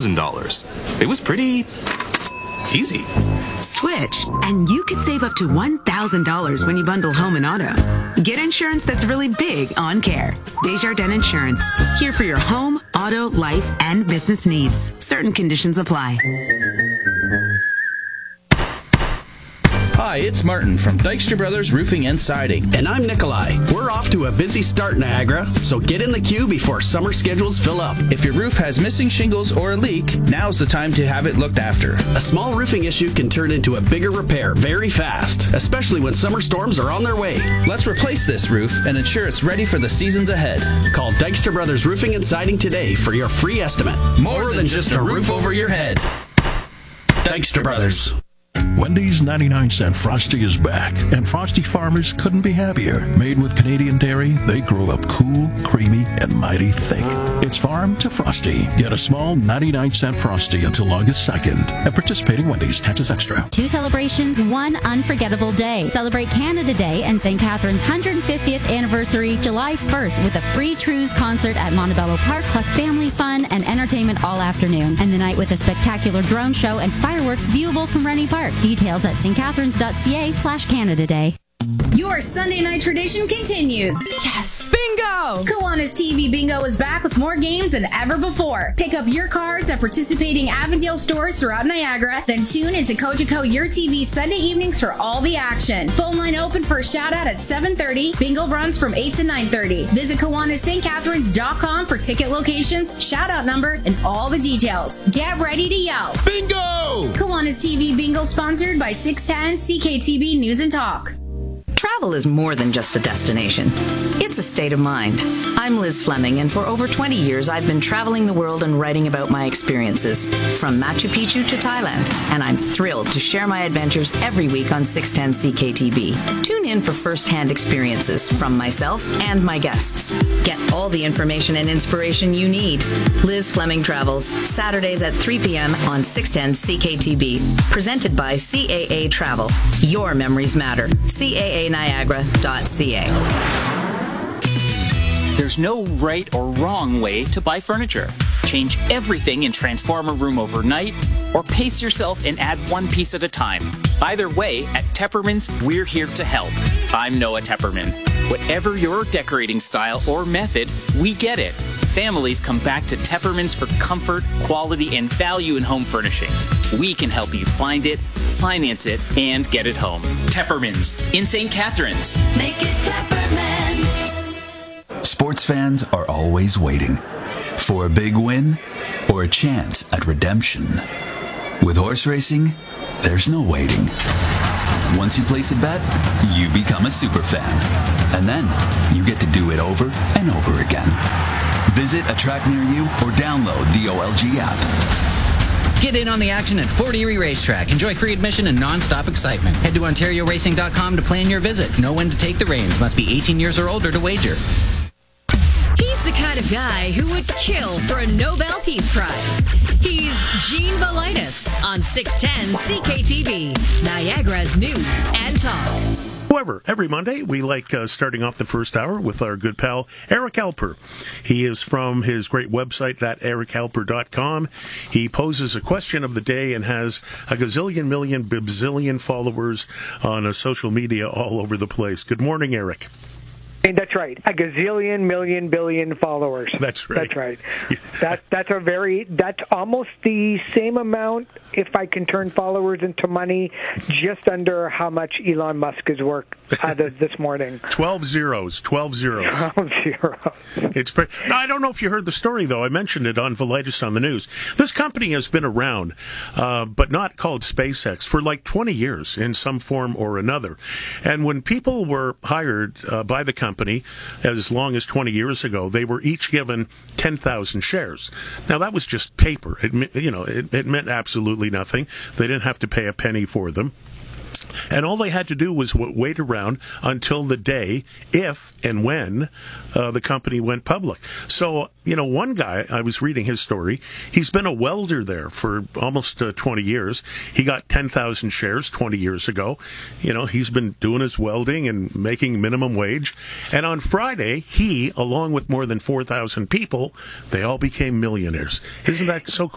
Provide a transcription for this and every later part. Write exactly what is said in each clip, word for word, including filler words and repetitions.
thousand dollars. It was pretty easy. Switch, and you could save up to one thousand dollars when you bundle home and auto. Get insurance that's really big on care. Desjardins Insurance, here for your home, auto, life, and business needs. Certain conditions apply. Hi, it's Martin from Dykstra Brothers Roofing and Siding. And I'm Nikolai. We're off to a busy start, Niagara, so get in the queue before summer schedules fill up. If your roof has missing shingles or a leak, now's the time to have it looked after. A small roofing issue can turn into a bigger repair very fast, especially when summer storms are on their way. Let's replace this roof and ensure it's ready for the seasons ahead. Call Dykstra Brothers Roofing and Siding today for your free estimate. More, More than, than just a roof over your head. Dykstra Brothers. Wendy's ninety-nine cent Frosty is back, and Frosty farmers couldn't be happier. Made with Canadian dairy, they grow up cool, creamy, and mighty thick. It's farm to Frosty. Get a small ninety-nine cent Frosty until August second at participating Wendy's, taxes extra. Two celebrations, one unforgettable day. Celebrate Canada Day and Saint Catharines' one hundred fiftieth anniversary July first with a free Trews concert at Montebello Park, plus family fun and entertainment all afternoon. And the night with a spectacular drone show and fireworks viewable from Rennie Park. Details at stcatharines.ca slash Canada Day. Your Sunday night tradition continues. Yes! Bingo! Kiwanis T V Bingo is back with more games than ever before. Pick up your cards at participating Avondale stores throughout Niagara, then tune into Cogeco Your T V Sunday evenings for all the action. Phone line open for a shout-out at seven thirty. Bingo runs from eight to nine thirty. Visit Kiwanis St Catharines dot com for ticket locations, shout-out number, and all the details. Get ready to yell. Bingo! Kiwanis T V Bingo sponsored by six ten C K T B News and Talk. Travel is more than just a destination. It's a state of mind. I'm Liz Fleming, and for over twenty years, I've been traveling the world and writing about my experiences, from Machu Picchu to Thailand, and I'm thrilled to share my adventures every week on six ten C K T B. Tune in for first-hand experiences from myself and my guests. Get all the information and inspiration you need. Liz Fleming Travels, Saturdays at three p.m. on six ten C K T B. Presented by C A A Travel. Your memories matter. C A A Niagara dot C A. There's no right or wrong way to buy furniture. Change everything and transform a room overnight, or pace yourself and add one piece at a time. Either way, at Tepperman's, we're here to help. I'm Noah Tepperman. Whatever your decorating style or method, we get it. Families come back to Tepperman's for comfort, quality, and value in home furnishings. We can help you find it, finance it, and get it home. Tepperman's in Saint Catharines. Make it Tepperman's. Sports fans are always waiting for a big win or a chance at redemption. With horse racing, there's no waiting. Once you place a bet, you become a super fan. And then you get to do it over and over again. Visit a track near you or download the O L G app. Get in on the action at Fort Erie Racetrack. Enjoy free admission and non-stop excitement. Head to ontario racing dot com to plan your visit. Know when to take the reins. Must be eighteen years or older to wager. He's the kind of guy who would kill for a Nobel Peace Prize. He's Gene Valitis on six ten C K T V, Niagara's News and Talk. However, every Monday, we like uh, starting off the first hour with our good pal, Eric Alper. He is from his great website, that eric alper dot com. He poses a question of the day and has a gazillion, million, bazillion followers on uh, social media all over the place. Good morning, Eric. That's right. A gazillion, million, billion followers. That's right. That's right. that, that's a very, that's almost the same amount, if I can turn followers into money, just under how much Elon Musk is worth as of this morning. Twelve zeros. Twelve zeros. Twelve zeros. It's pretty, I don't know if you heard the story, though. I mentioned it on Valitis on the news. This company has been around, uh, but not called SpaceX, for like twenty years in some form or another. And when people were hired uh, by the company, as long as twenty years ago, they were each given ten thousand shares. Now, that was just paper. It, you know, it, it meant absolutely nothing. They didn't have to pay a penny for them. And all they had to do was w- wait around until the day, if and when uh, the company went public. So, you know, one guy, I was reading his story, he's been a welder there for almost uh, twenty years. He got ten thousand shares twenty years ago. You know, he's been doing his welding and making minimum wage. And on Friday, he, along with more than four thousand people, they all became millionaires. Isn't that so cool?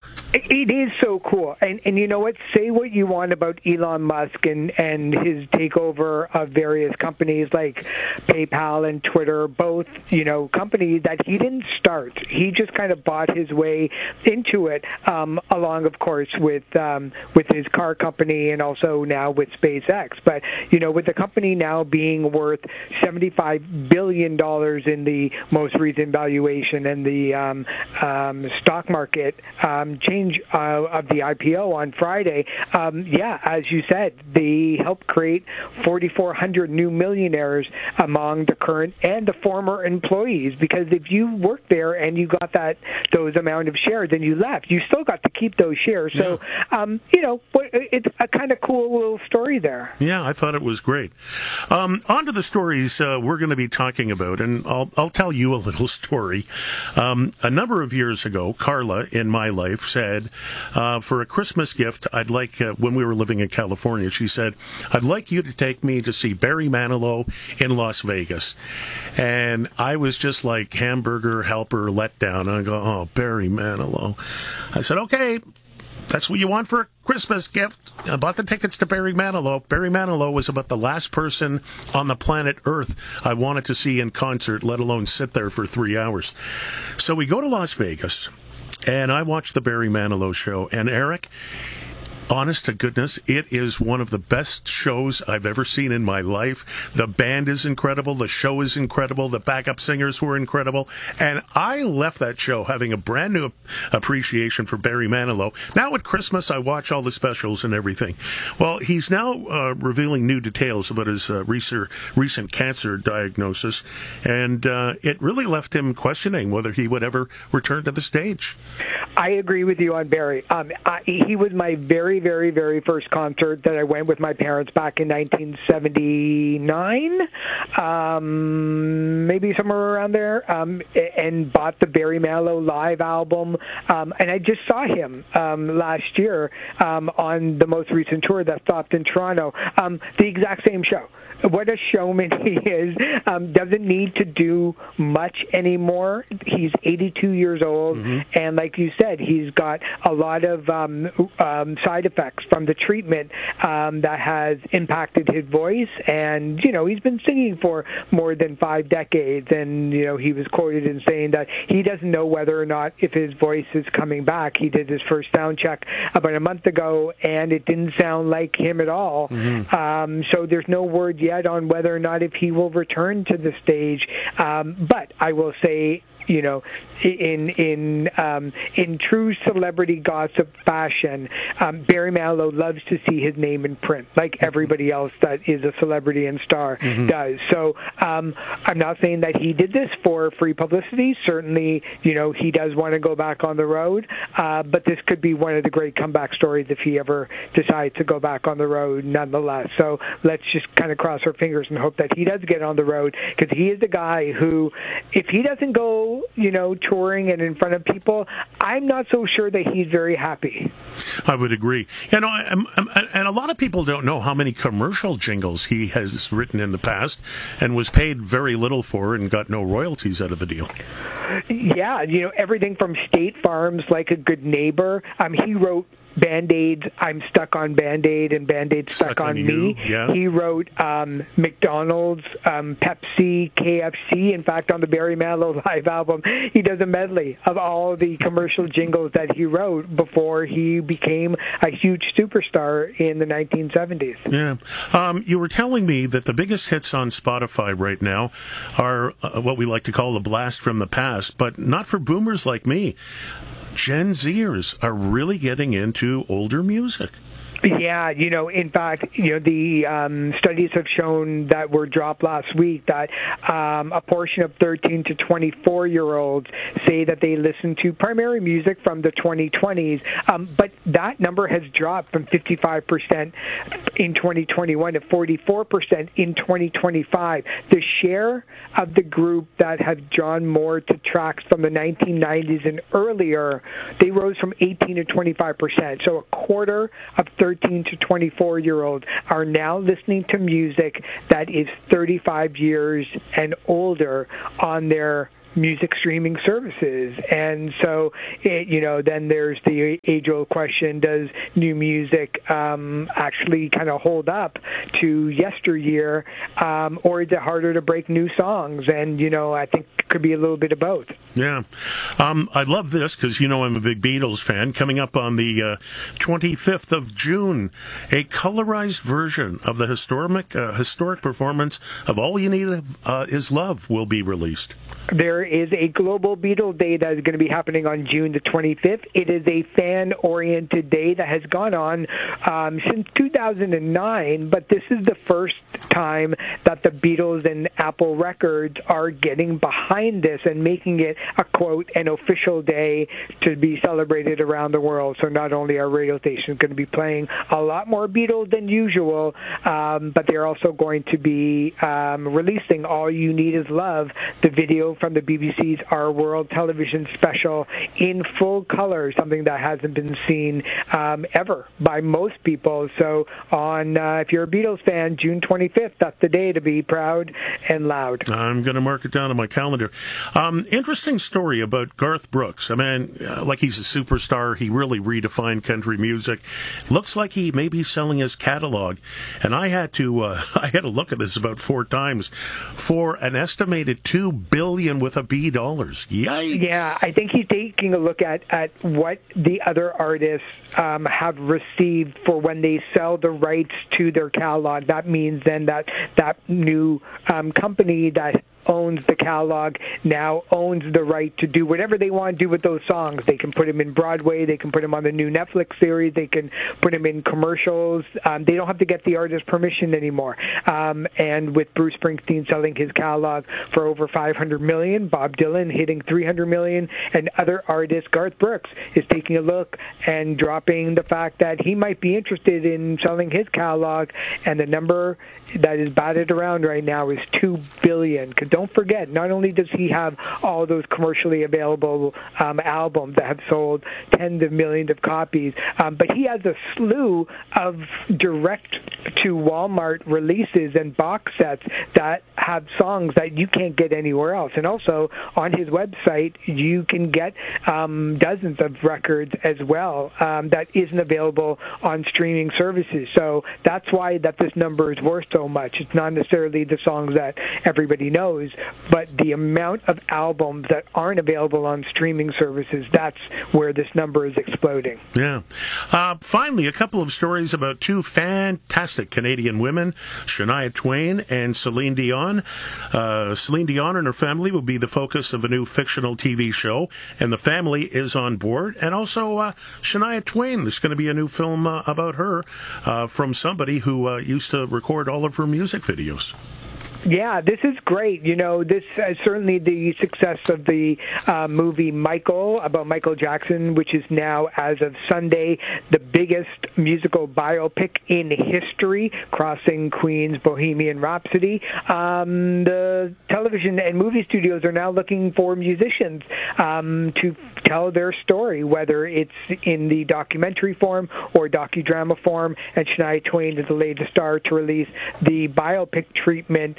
It is so cool. And and you know what? Say what you want about Elon Musk and, and his takeover of various companies like PayPal and Twitter, both, you know, companies that he didn't start. He just kind of bought his way into it, um, along, of course, with um, with his car company and also now with SpaceX. But, you know, with the company now being worth seventy-five billion dollars in the most recent valuation and the um, um, stock market um, change Uh, of the I P O on Friday, um, yeah, as you said, they helped create forty-four hundred new millionaires among the current and the former employees. Because if you worked there and you got that those amount of shares and you left, you still got to keep those shares. So, um, you know, it's a kind of cool little story there. Yeah, I thought it was great. Um, on to the stories uh, we're going to be talking about, and I'll, I'll tell you a little story. Um, a number of years ago, Carla in my life said, Uh, for a Christmas gift, I'd like, uh, when we were living in California, she said, I'd like you to take me to see Barry Manilow in Las Vegas. And I was just like hamburger helper let down. I go, oh, Barry Manilow. I said, okay, that's what you want for a Christmas gift. I bought the tickets to Barry Manilow. Barry Manilow was about the last person on the planet Earth I wanted to see in concert, let alone sit there for three hours. So we go to Las Vegas. And I watched the Barry Manilow show. And Eric, honest to goodness, it is one of the best shows I've ever seen in my life. The band is incredible. The show is incredible. The backup singers were incredible. And I left that show having a brand new appreciation for Barry Manilow. Now at Christmas, I watch all the specials and everything. Well, he's now uh, revealing new details about his uh, recent, recent cancer diagnosis. And uh, it really left him questioning whether he would ever return to the stage. I agree with you on Barry. Um, I, he was my very, very, very first concert that I went with my parents back in nineteen seventy-nine, um, maybe somewhere around there, um, and bought the Barry Manilow live album. Um, and I just saw him um, last year um, on the most recent tour that stopped in Toronto. Um, the exact same show. What a showman he is. Um, doesn't need to do much anymore. He's eighty-two years old, mm-hmm. and like you said, he's got a lot of um, um, side effects from the treatment um, that has impacted his voice. And, you know, he's been singing for more than five decades, and, you know, he was quoted in saying that he doesn't know whether or not if his voice is coming back. He did his first sound check about a month ago, and it didn't sound like him at all. Mm-hmm. Um, so there's no word yet on whether or not if he will return to the stage. Um, but I will say, you know, in in um, in true celebrity gossip fashion, um, Barry Manilow loves to see his name in print, like everybody else that is a celebrity and star mm-hmm. does. So um, I'm not saying that he did this for free publicity. Certainly, you know, he does want to go back on the road, uh, but this could be one of the great comeback stories if he ever decides to go back on the road nonetheless. So let's just kind of cross our fingers and hope that he does get on the road, because he is the guy who, if he doesn't go, you know, touring and in front of people, I'm not so sure that he's very happy. I would agree. And, and a lot of people don't know how many commercial jingles he has written in the past and was paid very little for and got no royalties out of the deal. Yeah, you know, everything from State Farm's Like a Good Neighbor. Um, he wrote Band-Aid's I'm Stuck on Band-Aid and Band-Aid Stuck, Stuck on, on Me. Yeah. He wrote um, McDonald's, um, Pepsi, K F C. In fact, on the Barry Manilow live album, he does a medley of all the commercial jingles that he wrote before he became a huge superstar in the nineteen seventies. Yeah. Um, you were telling me that the biggest hits on Spotify right now are uh, what we like to call the blast from the past, but not for boomers like me. Gen Zers are really getting into older music. Yeah, you know, in fact, you know, the um, studies have shown that were dropped last week that um, a portion of thirteen to twenty-four-year-olds say that they listen to primary music from the twenty twenties, um, but that number has dropped from fifty-five percent in twenty twenty-one to forty-four percent in twenty twenty-five. The share of the group that have drawn more to tracks from the nineteen nineties and earlier, they rose from eighteen to twenty-five percent. So a quarter of thirteen to twenty-four-year-olds are now listening to music that is thirty-five years and older on their music streaming services. And so, it, you know, then there's the age-old question, does new music um, actually kind of hold up to yesteryear, um, or is it harder to break new songs? And, you know, I think it could be a little bit of both. Yeah. Um, I love this because, you know, I'm a big Beatles fan. Coming up on the uh, twenty-fifth of June, a colorized version of the historic, uh, historic performance of All You Need uh, Is Love will be released. There is a Global Beatles Day that is going to be happening on June the twenty-fifth. It is a fan-oriented day that has gone on um, since two thousand nine, but this is the first time that the Beatles and Apple Records are getting behind this and making it a, quote, an official day to be celebrated around the world. So not only are radio stations going to be playing a lot more Beatles than usual, um, but they're also going to be um, releasing All You Need Is Love, the video from the B B C's Our World television special, in full color, something that hasn't been seen um, ever by most people. So on, uh, if you're a Beatles fan, June twenty-fifth, that's the day to be proud and loud. I'm going to mark it down on my calendar. Um, interesting story about Garth Brooks. I mean, uh, like he's a superstar. He really redefined country music. Looks like he may be selling his catalog. And I had to, uh, I had to look at this about four times for an estimated two billion with a B dollars. Yikes. Yeah, I think he's taking a look at, at what the other artists um, have received for when they sell the rights to their catalog. That means then that that new um, company that owns the catalog now owns the right to do whatever they want to do with those songs. They can put them in Broadway, they can put them on the new Netflix series, they can put them in commercials. Um, they don't have to get the artist's permission anymore. Um, and with Bruce Springsteen selling his catalog for over five hundred million dollars, Bob Dylan hitting three hundred million dollars, and other artists, Garth Brooks is taking a look and dropping the fact that he might be interested in selling his catalog, and the number that is batted around right now is two billion dollars. Because don't forget, not only does he have all those commercially available um, albums that have sold tens of millions of copies, um, but he has a slew of direct-to-Walmart releases and box sets that have songs that you can't get anywhere else. And also, on his website, you can get um, dozens of records as well um, that isn't available on streaming services. So that's why that this number is worth so much. It's not necessarily the songs that everybody knows, but the amount of albums that aren't available on streaming services, that's where this number is exploding. Yeah. Uh, finally, a couple of stories about two fantastic Canadian women, Shania Twain and Celine Dion. Uh, Celine Dion and her family will be the focus of a new fictional T V show, and the family is on board. And also, uh, Shania Twain, there's going to be a new film uh, about her uh, from somebody who uh, used to record all of her music videos. Yeah, this is great. You know, this uh, certainly the success of the uh, movie Michael, about Michael Jackson, which is now, as of Sunday, the biggest musical biopic in history, crossing Queen's Bohemian Rhapsody. Um, the television and movie studios are now looking for musicians um, to tell their story, whether it's in the documentary form or docudrama form, and Shania Twain is the latest star to release the biopic treatment.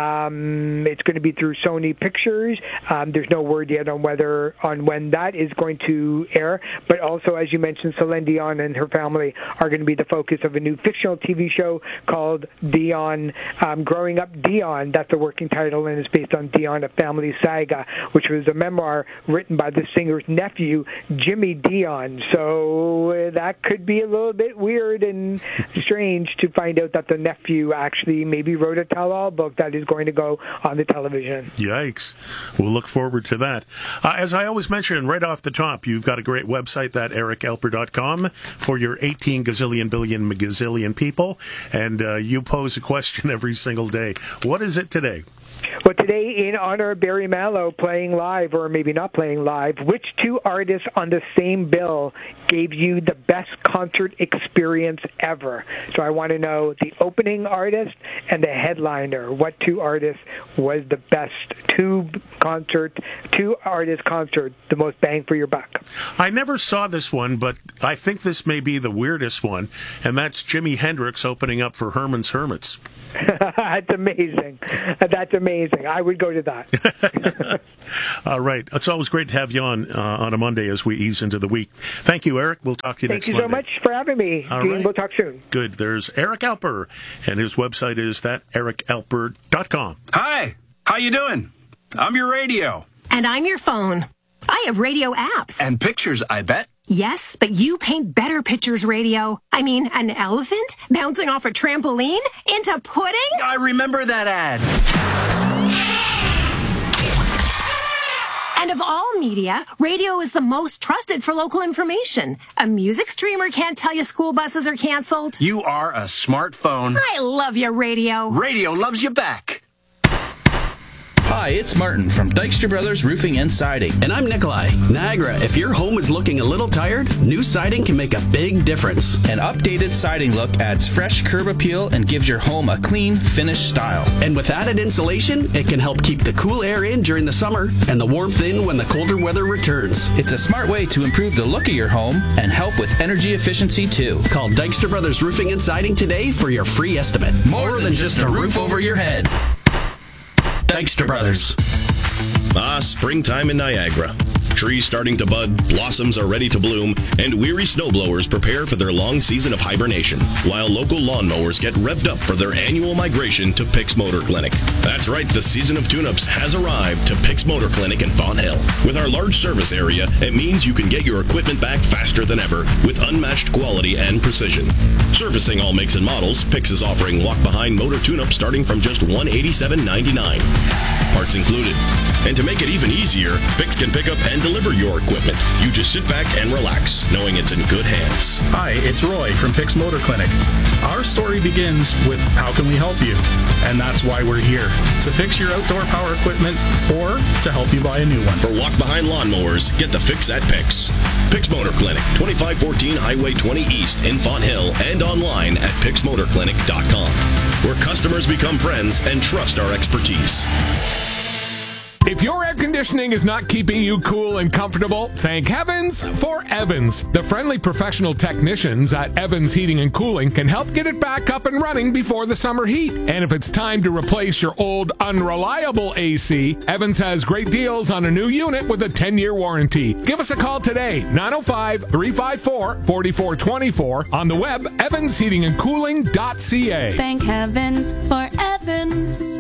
Um, it's going to be through Sony Pictures. Um, there's no word yet on whether on when that is going to air. But also, as you mentioned, Celine Dion and her family are going to be the focus of a new fictional T V show called Dion, um, Growing Up Dion. That's the working title, and it's based on Dion, a family saga, which was a memoir written by the singer's nephew, Jimmy Dion. So uh, that could be a little bit weird and strange to find out that the nephew actually maybe wrote a tell-all book that is going to go on the television. Yikes. We'll look forward to that. Uh, as I always mention, right off the top, you've got a great website, that eric alper dot com, for your eighteen gazillion billion gazillion people, and uh, you pose a question every single day. What is it today? Well, today, in honor of Barry Manilow playing live, or maybe not playing live, which two artists on the same bill gave you the best concert experience ever? So I want to know the opening artist and the headliner. What two artists was the best two concert, two artist concert, the most bang for your buck? I never saw this one, but I think this may be the weirdest one, and that's Jimi Hendrix opening up for Herman's Hermits. That's amazing. That's amazing. amazing. I would go to that. All right. It's always great to have you on uh, on a Monday as we ease into the week. Thank you, Eric. We'll talk to you Thank next you Monday. so much for having me. All Dean, right. We'll talk soon. Good. There's Eric Alper, and his website is that eric alper dot com. Hi. How you doing? I'm your radio. And I'm your phone. I have radio apps. And pictures, I bet. Yes, but you paint better pictures, radio. I mean, an elephant bouncing off a trampoline into pudding? I remember that ad. And of all media, radio is the most trusted for local information. A music streamer can't tell you school buses are canceled. You are a smartphone. I love you, radio. Radio loves you back. Hi, it's Martin from Dykstra Brothers Roofing and Siding. And I'm Nikolai. Niagara, if your home is looking a little tired, new siding can make a big difference. An updated siding look adds fresh curb appeal and gives your home a clean, finished style. And with added insulation, it can help keep the cool air in during the summer and the warmth in when the colder weather returns. It's a smart way to improve the look of your home and help with energy efficiency too. Call Dykstra Brothers Roofing and Siding today for your free estimate. More, More than, than just a roof over your head. Dykstra Brothers. Ah, springtime in Niagara. Trees starting to bud, blossoms are ready to bloom, and weary snowblowers prepare for their long season of hibernation, while local lawnmowers get revved up for their annual migration to Pick's Motor Clinic. That's right, the season of tune-ups has arrived to Pick's Motor Clinic in Fonthill. With our large service area, it means you can get your equipment back faster than ever with unmatched quality and precision. Servicing all makes and models, Pick's is offering walk-behind motor tune-up starting from just one hundred eighty-seven ninety-nine. Parts included. And to make it even easier, Pick's can pick up and deliver your equipment. You just sit back and relax, knowing it's in good hands. Hi, it's Roy from Pick's Motor Clinic. Our story begins with how can we help you? And that's why we're here, to fix your outdoor power equipment or to help you buy a new one. For walk-behind lawnmowers, get the fix at Pick's. Pick's Motor Clinic, twenty-five fourteen Highway twenty East in Fonthill, and online at picks motor clinic dot com, where customers become friends and trust our expertise. If your air conditioning is not keeping you cool and comfortable, thank heavens for Evans. The friendly professional technicians at Evans Heating and Cooling can help get it back up and running before the summer heat. And if it's time to replace your old unreliable A C, Evans has great deals on a new unit with a ten-year warranty. Give us a call today, nine oh five, three five four, four four two four, on the web, evans heating and cooling dot c a. Thank heavens for Evans.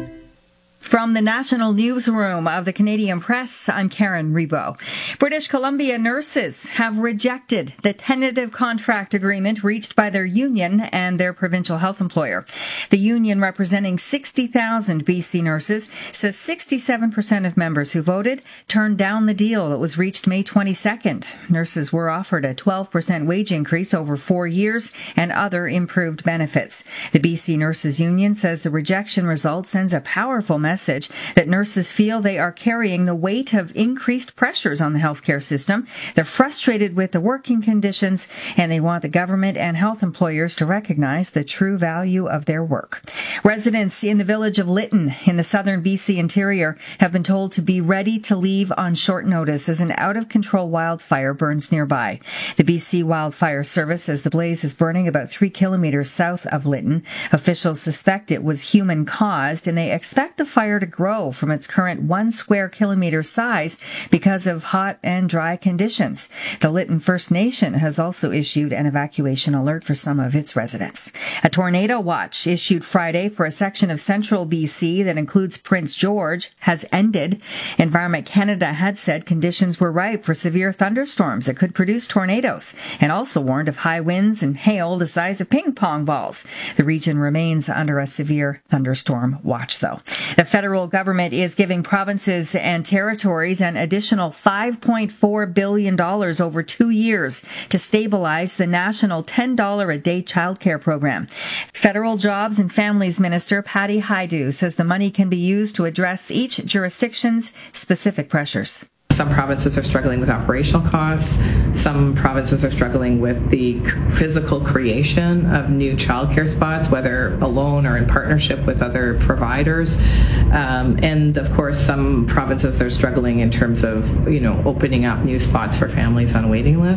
From the National Newsroom of the Canadian Press, I'm Karen Rebo. British Columbia nurses have rejected the tentative contract agreement reached by their union and their provincial health employer. The union, representing sixty thousand B C nurses, says sixty-seven percent of members who voted turned down the deal that was reached May twenty-second. Nurses were offered a twelve percent wage increase over four years and other improved benefits. The B C Nurses Union says the rejection result sends a powerful message that nurses feel they are carrying the weight of increased pressures on the healthcare system. They're frustrated with the working conditions, and they want the government and health employers to recognize the true value of their work. Residents in the village of Lytton in the southern B C interior have been told to be ready to leave on short notice as an out-of-control wildfire burns nearby. The B C Wildfire Service says the blaze is burning about three kilometers south of Lytton. Officials suspect it was human-caused, and they expect the fire to grow from its current one square kilometer size because of hot and dry conditions. The Lytton First Nation has also issued an evacuation alert for some of its residents. A tornado watch issued Friday for a section of central B C that includes Prince George has ended. Environment Canada had said conditions were ripe for severe thunderstorms that could produce tornadoes, and also warned of high winds and hail the size of ping pong balls. The region remains under a severe thunderstorm watch, though. The federal government is giving provinces and territories an additional five point four billion dollars over two years to stabilize the national ten dollars a day childcare program. Federal Jobs and Families Minister Patty Hajdu says the money can be used to address each jurisdiction's specific pressures. Some provinces are struggling with operational costs. Some provinces are struggling with the physical creation of new childcare spots, whether alone or in partnership with other providers. Um, and of course, some provinces are struggling in terms of, you know, opening up new spots for families on waiting lists.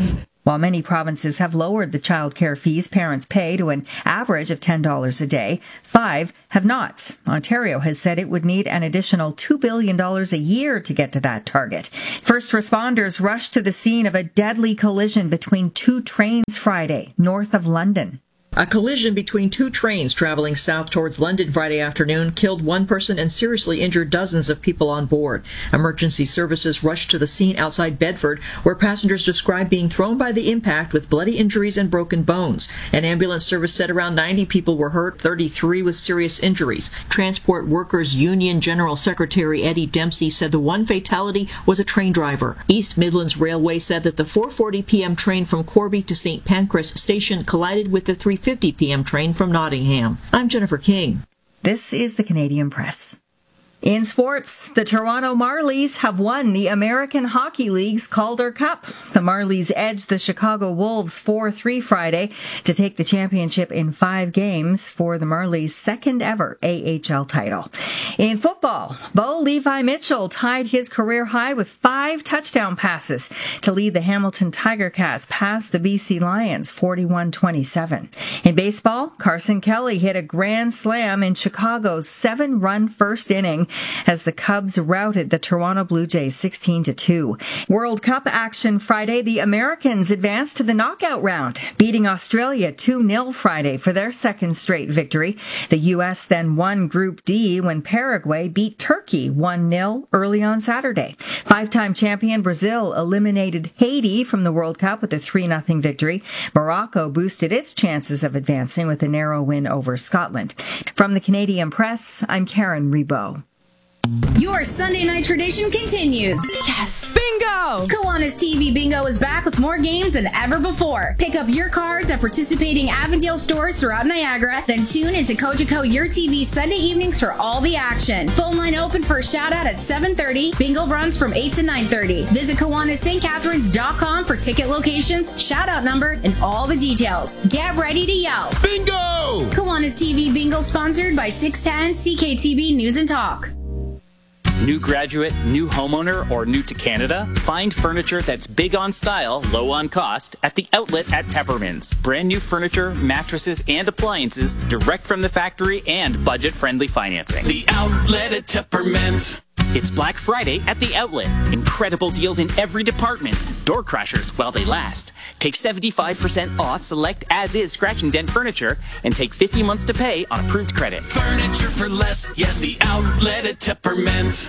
While many provinces have lowered the child care fees parents pay to an average of ten dollars a day, five have not. Ontario has said it would need an additional two billion dollars a year to get to that target. First responders rushed to the scene of a deadly collision between two trains Friday, north of London. A collision between two trains traveling south towards London Friday afternoon killed one person and seriously injured dozens of people on board. Emergency services rushed to the scene outside Bedford, where passengers described being thrown by the impact with bloody injuries and broken bones. An ambulance service said around ninety people were hurt, thirty-three with serious injuries. Transport Workers Union General Secretary Eddie Dempsey said the one fatality was a train driver. East Midlands Railway said that the four forty p.m. train from Corby to Saint Pancras Station collided with the three fifty p.m. train from Nottingham. I'm Jennifer King. This is the Canadian Press. In sports, the Toronto Marlies have won the American Hockey League's Calder Cup. The Marlies edged the Chicago Wolves four three Friday to take the championship in five games for the Marlies' second ever A H L title. In football, Bo Levi Mitchell tied his career high with five touchdown passes to lead the Hamilton Tiger Cats past the B C Lions forty-one twenty-seven. In baseball, Carson Kelly hit a grand slam in Chicago's seven-run first inning as the Cubs routed the Toronto Blue Jays sixteen to two. World Cup action Friday, the Americans advanced to the knockout round, beating Australia two nil Friday for their second straight victory. The U S then won Group D when Paraguay beat Turkey one nil early on Saturday. Five-time champion Brazil eliminated Haiti from the World Cup with a three nothing victory. Morocco boosted its chances of advancing with a narrow win over Scotland. From the Canadian Press, I'm Karen Rebo. Your Sunday night tradition continues. Yes! Bingo! Kiwanis T V Bingo is back with more games than ever before. Pick up your cards at participating Avondale stores throughout Niagara, then tune into Cogeco Your T V Sunday evenings for all the action. Phone line open for a shout-out at seven thirty. Bingo runs from eight to nine thirty. Visit Kiwanis St Catharines dot com for ticket locations, shout-out number, and all the details. Get ready to yell. Bingo! Kiwanis T V Bingo sponsored by six ten C K T B News and Talk. New graduate, new homeowner, or new to Canada? Find furniture that's big on style, low on cost at the outlet at Tepperman's. Brand new furniture, mattresses, and appliances direct from the factory and budget-friendly financing. The outlet at Tepperman's. It's Black Friday at the outlet. Incredible deals in every department. Door crushers while they last. Take seventy-five percent off select as-is scratch and dent furniture and take fifty months to pay on approved credit. Furniture for less. Yes, the outlet at Tepperman's.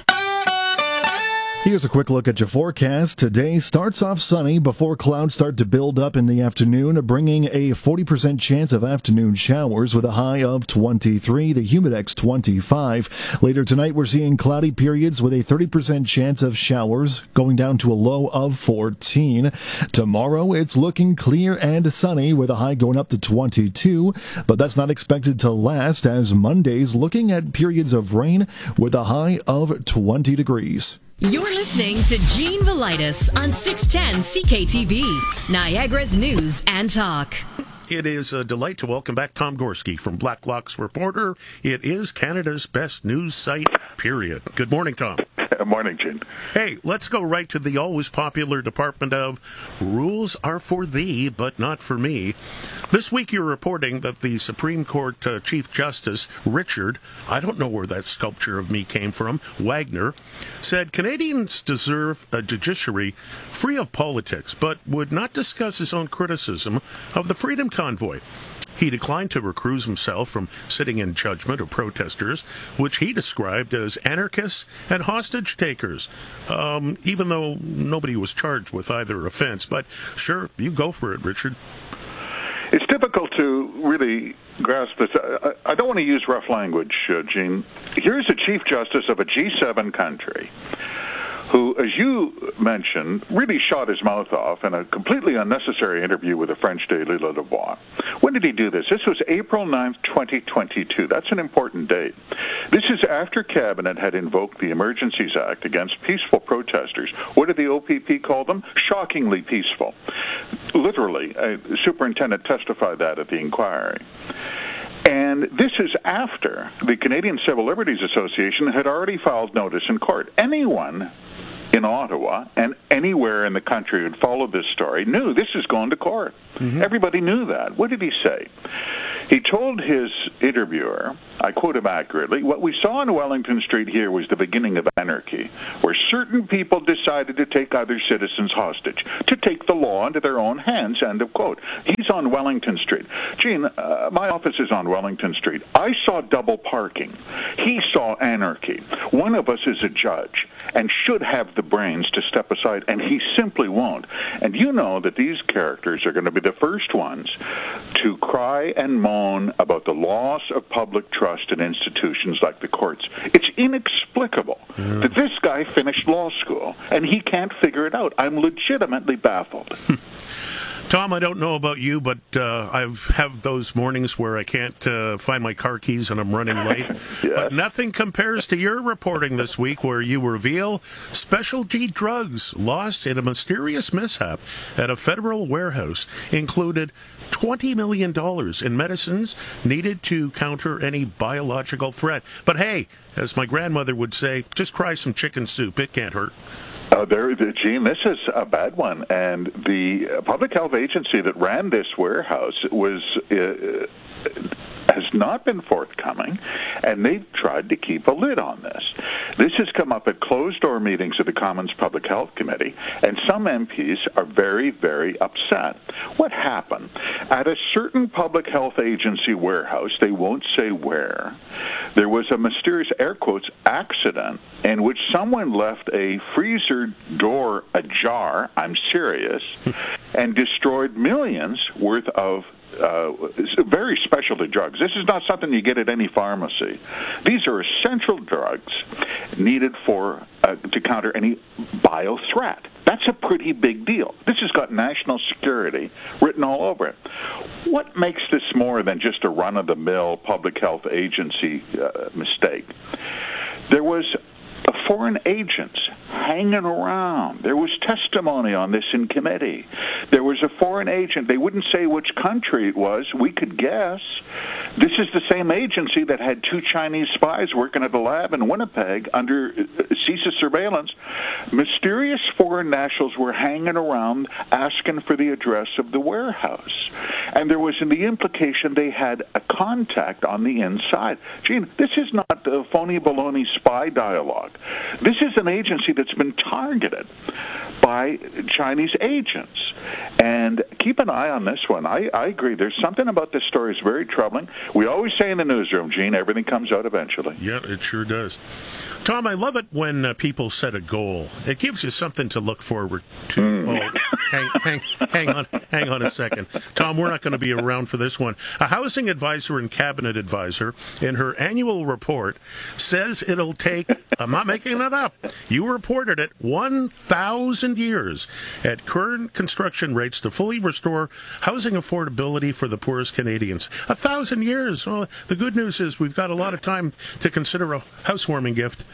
Here's a quick look at your forecast. Today starts off sunny before clouds start to build up in the afternoon, bringing a forty percent chance of afternoon showers with a high of twenty-three, the Humidex twenty-five. Later tonight, we're seeing cloudy periods with a thirty percent chance of showers, going down to a low of fourteen. Tomorrow, it's looking clear and sunny with a high going up to twenty-two, but that's not expected to last as Monday's looking at periods of rain with a high of twenty degrees. You're listening to Gene Velitis on six ten C K T B, Niagara's News and Talk. It is a delight to welcome back Tom Gorski from Blacklock's Reporter. It is Canada's best news site, period. Good morning, Tom. Good morning, Gene. Hey, let's go right to the always popular Department of Rules Are For Thee, But Not For Me. This week you're reporting that the Supreme Court uh, Chief Justice Richard, I don't know where that sculpture of me came from, Wagner, said Canadians deserve a judiciary free of politics, but would not discuss his own criticism of the Freedom Convoy. He declined to recuse himself from sitting in judgment of protesters, which he described as anarchists and hostage takers, um, even though nobody was charged with either offense. But sure, you go for it, Richard. It's difficult to really grasp this. I, I don't want to use rough language, uh, Gene. Here's a Chief Justice of a G seven country who, as you mentioned, really shot his mouth off in a completely unnecessary interview with the French daily Le Devoir. When did he do this? This was April ninth, twenty twenty-two. That's an important date. This is after Cabinet had invoked the Emergencies Act against peaceful protesters. What did the O P P call them? Shockingly peaceful. Literally, a superintendent testified that at the inquiry. And this is after the Canadian Civil Liberties Association had already filed notice in court. Anyone in Ottawa and anywhere in the country who'd followed this story knew this is going to court. Mm-hmm. Everybody knew that. What did he say? He told his interviewer, I quote him accurately, "What we saw on Wellington Street here was the beginning of anarchy, where certain people decided to take other citizens hostage, to take the law into their own hands," end of quote. He's on Wellington Street. Gene, uh, my office is on Wellington Street. I saw double parking. He saw anarchy. One of us is a judge and should have the brains to step aside, and he simply won't. And you know that these characters are going to be the first ones to cry and moan about the loss of public trust in institutions like the courts. It's inexplicable yeah. that this guy finished law school and he can't figure it out. I'm legitimately baffled. Tom, I don't know about you, but uh, I have those mornings where I can't uh, find my car keys and I'm running late. yes. But nothing compares to your reporting this week, where you reveal specialty drugs lost in a mysterious mishap at a federal warehouse included twenty million dollars in medicines needed to counter any biological threat. But hey, as my grandmother would say, just cry some chicken soup. It can't hurt. Uh, there, Gene, this is a bad one. And the public health agency that ran this warehouse was uh, has not been forthcoming, and they've tried to keep a lid on this. This has come up at closed-door meetings of the Commons Public Health Committee, and some M Ps are very, very upset. What happened? At a certain public health agency warehouse, they won't say where, there was a mysterious, air quotes, accident in which someone left a freezer door ajar, I'm serious, and destroyed millions worth of Uh, very specialty drugs. This is not something you get at any pharmacy. These are essential drugs needed for uh, to counter any bio threat. That's a pretty big deal. This has got national security written all over it. What makes this more than just a run-of-the-mill public health agency uh, mistake? There was foreign agents hanging around. There was testimony on this in committee. There was a foreign agent. They wouldn't say which country it was. We could guess. This is the same agency that had two Chinese spies working at a lab in Winnipeg under CISA surveillance. Mysterious foreign nationals were hanging around asking for the address of the warehouse. And there was in the implication they had a contact on the inside. Gene, this is not a phony baloney spy dialogue. This is an agency that's been targeted by Chinese agents. And keep an eye on this one. I, I agree. There's something about this story that's very troubling. We always say in the newsroom, Gene, everything comes out eventually. Yeah, it sure does. Tom, I love it when uh, people set a goal. It gives you something to look forward to. Mm. Oh, hang, hang, hang on, hang on a second. Tom, we're not going to be around for this one. A housing advisor and cabinet advisor in her annual report says it'll take, I'm not making it up, you reported it, one thousand years at current construction rates to fully restore housing affordability for the poorest Canadians. A thousand years. Well, the good news is we've got a lot of time to consider a housewarming gift.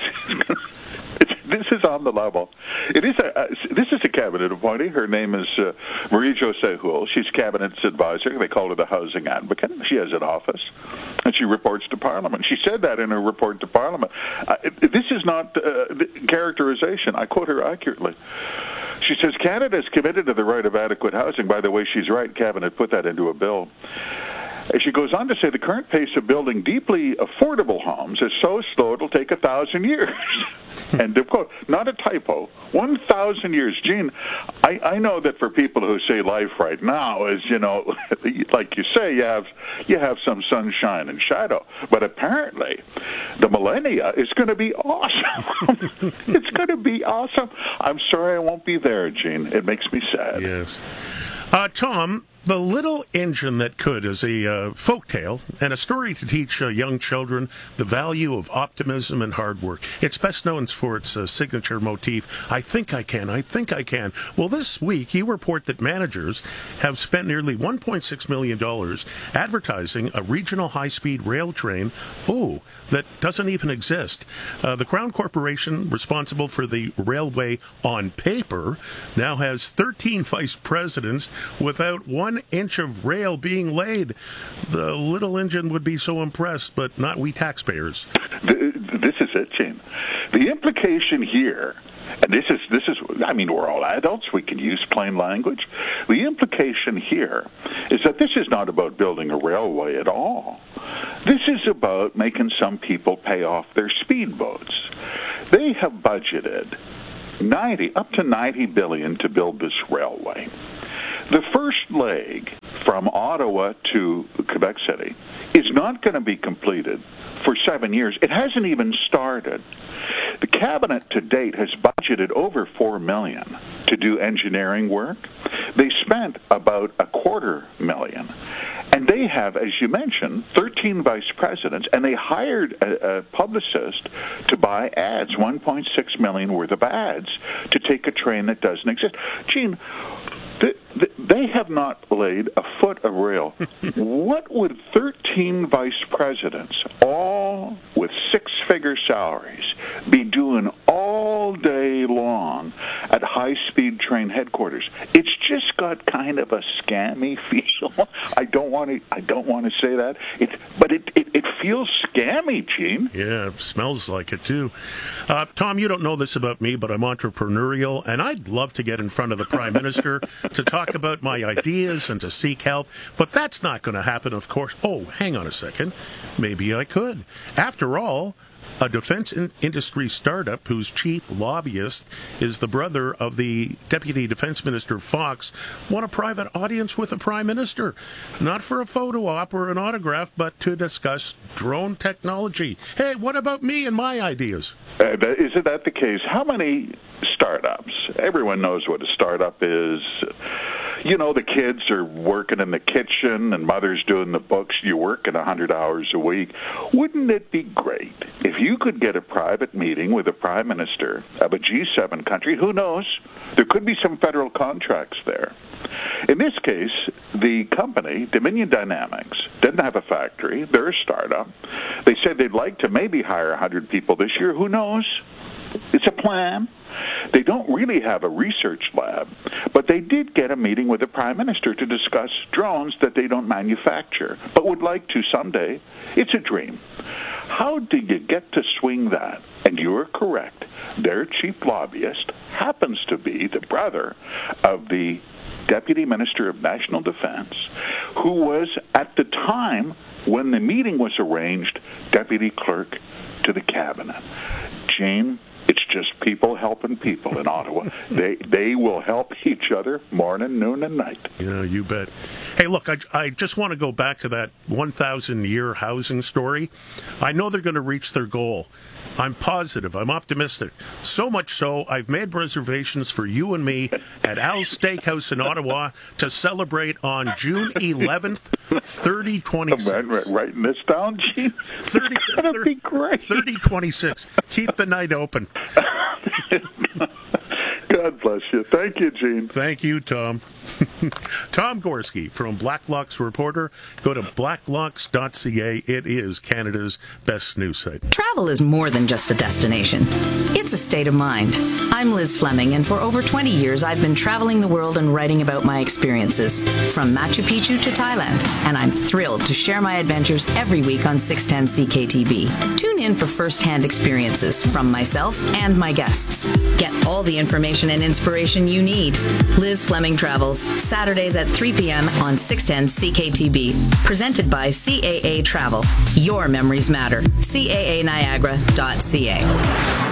This is on the level. It is a, uh, this is a cabinet appointee. Her name is uh, Marie-Josée Houle. She's cabinet's advisor. They call her the housing advocate. She has an office, and she reports to Parliament. She said that in her report to Parliament. Uh, it, this is not uh, characterization. I quote her accurately. She says, Canada is committed to the right of adequate housing. By the way, she's right. Cabinet put that into a bill. She goes on to say the current pace of building deeply affordable homes is so slow it'll take a thousand years. End of quote. Not a typo. One thousand years. Gene, I, I know that for people who say life right now is, you know, like you say, you have you have some sunshine and shadow. But apparently, the millennia is going to be awesome. It's going to be awesome. I'm sorry I won't be there, Gene. It makes me sad. Yes. Uh, Tom, The Little Engine That Could is a uh, folktale and a story to teach uh, young children the value of optimism and hard work. It's best known for its uh, signature motif, I think I can, I think I can. Well, this week you report that managers have spent nearly one point six million dollars advertising a regional high-speed rail train, oh, that doesn't even exist. Uh, the Crown Corporation, responsible for the railway on paper, now has thirteen vice presidents without one inch of rail being laid. The little engine would be so impressed, but not we taxpayers. This is it, Gene. The implication here, and this is, this is, I mean, we're all adults, we can use plain language. The implication here is that this is not about building a railway at all. This is about making some people pay off their speedboats. They have budgeted ninety, up to ninety billion to build this railway. The first leg from Ottawa to Quebec City is not going to be completed for seven years. It hasn't even started. The cabinet to date has budgeted over four million dollars to do engineering work. They spent about a quarter million. And they have, as you mentioned, thirteen vice presidents, and they hired a, a publicist to buy ads, one point six million dollars worth of ads, to take a train that doesn't exist. Gene, they have not laid a foot of rail. What would thirteen vice presidents, all with six-figure salaries, be doing all day long at high-speed train headquarters? It's just got kind of a scammy feel. I don't want to. I don't want to say that. It, but it, it it feels scammy, Gene. Yeah, it smells like it too. Uh, Tom, you don't know this about me, but I'm entrepreneurial, and I'd love to get in front of the Prime Minister to talk about my ideas and to seek help, but that's not going to happen, of course. Oh, hang on a second. Maybe I could. After all, a defense in- industry startup whose chief lobbyist is the brother of the Deputy Defense Minister Fox want a private audience with the Prime Minister. Not for a photo op or an autograph, but to discuss drone technology. Hey, what about me and my ideas? Uh, isn't that the case? How many startups? Everyone knows what a startup is. You know, the kids are working in the kitchen and mother's doing the books. You're working one hundred hours a week. Wouldn't it be great if you could get a private meeting with the Prime Minister of a G seven country? Who knows? There could be some federal contracts there. In this case, the company, Dominion Dynamics, didn't have a factory. They're a startup. They said they'd like to maybe hire one hundred people this year. Who knows? It's a plan. They don't really have a research lab, but they did get a meeting with the Prime Minister to discuss drones that they don't manufacture, but would like to someday. It's a dream. How do you get to swing that? And you're correct. Their chief lobbyist happens to be the brother of the Deputy Minister of National Defense, who was, at the time when the meeting was arranged, Deputy Clerk to the Cabinet. Jane, it's just people helping people in Ottawa. They they will help each other morning, noon, and night. Yeah, you bet. Hey, look, I, I just want to go back to that one thousand year housing story. I know they're going to reach their goal. I'm positive. I'm optimistic. So much so, I've made reservations for you and me at Al's Steakhouse in Ottawa to celebrate on June eleventh, thirty twenty-six. I'm writing this down, Gene. thirty, That'd be great. thirty twenty-six. Keep the night open. God bless you. Thank you, Gene. Thank you, Tom. Tom Gorski from Blacklocks Reporter. Go to blacklocks dot c a. It is Canada's best news site. Travel is more than just a destination. It's a state of mind. I'm Liz Fleming, and for over twenty years, I've been traveling the world and writing about my experiences, from Machu Picchu to Thailand, and I'm thrilled to share my adventures every week on six ten C K T B. Tune in for first-hand experiences from myself and my guests. Get all the information and inspiration you need. Liz Fleming Travels, Saturdays at three p.m. on six ten C K T B. Presented by C A A Travel. Your memories matter. C A A Niagara dot C A.